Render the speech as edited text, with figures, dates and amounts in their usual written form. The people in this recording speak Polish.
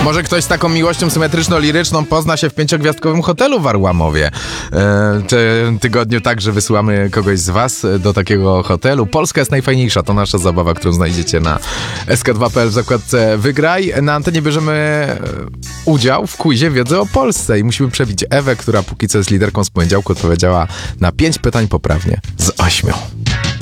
Może ktoś z taką miłością symetryczno-liryczną pozna się w 5-gwiazdkowym hotelu w Arłamowie. W tym tygodniu także wysyłamy kogoś z was do takiego hotelu. Polska jest najfajniejsza, to nasza zabawa, którą znajdziecie na sk2.pl w zakładce Wygraj. Na antenie bierzemy udział w quizie wiedzy o Polsce i musimy przebić Ewę, która póki co jest liderką z poniedziałku, odpowiedziała na 5 pytań poprawnie z 8.